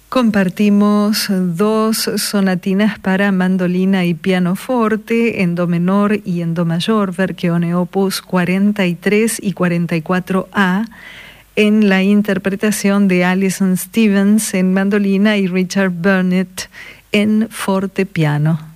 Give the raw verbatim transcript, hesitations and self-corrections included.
Compartimos dos sonatinas para mandolina y pianoforte en do menor y en do mayor, Verchione opus cuarenta y tres y cuarenta y cuatro A, en la interpretación de Alison Stevens en mandolina y Richard Burnett en fortepiano.